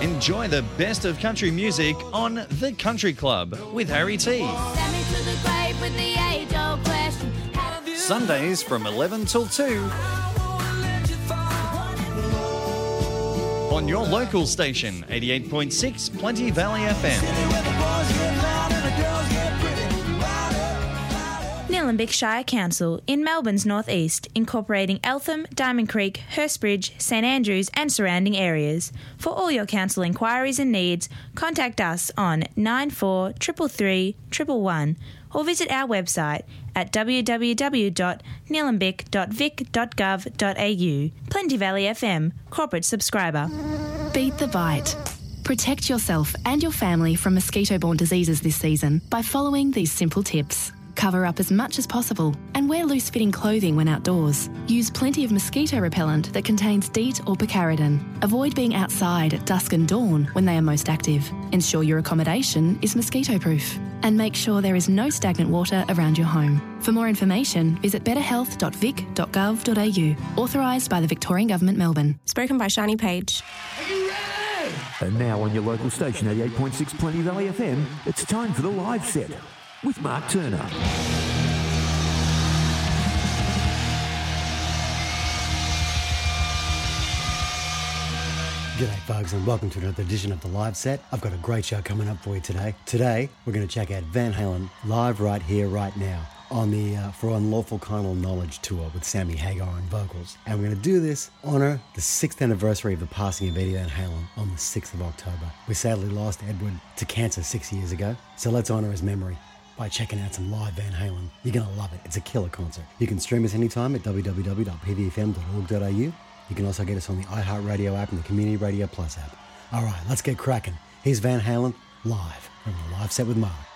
Enjoy the best of country music on The Country Club with Harry T. Sundays from 11 till 2 on your local station, 88.6 Plenty Valley FM. Nillumbik Shire Council in Melbourne's northeast, incorporating Eltham, Diamond Creek, Hurstbridge, St Andrews and surrounding areas. For all your council inquiries and needs, contact us on 9433 111 or visit our website at www.nillumbik.vic.gov.au. Plenty Valley FM, corporate subscriber. Beat the bite. Protect yourself and your family from mosquito-borne diseases this season by following these simple tips. Cover up as much as possible and wear loose-fitting clothing when outdoors. Use plenty of mosquito repellent that contains DEET or picaridin. Avoid being outside at dusk and dawn when they are most active. Ensure your accommodation is mosquito-proof. And make sure there is no stagnant water around your home. For more information, visit betterhealth.vic.gov.au. Authorised by the Victorian Government, Melbourne. Spoken by Shani Page. Are you ready? And now on your local station, 88.6 Plenty Valley FM, it's time for the live set with Mark Turner. G'day folks and welcome to another edition of The Live Set. I've got a great show coming up for you today. Today we're going to check out Van Halen live right here, right now on the For Unlawful Carnal Knowledge tour with Sammy Hagar on vocals. And we're going to do this, honour the 6th anniversary of the passing of Eddie Van Halen on the 6th of October. We sadly lost Edward to cancer 6 years ago, so let's honour his memory by checking out some live Van Halen. You're going to love it. It's a killer concert. You can stream us anytime at www.pvfm.org.au. You can also get us on the iHeartRadio app and the Community Radio Plus app. All right, let's get cracking. Here's Van Halen live from The Live Set with Mark.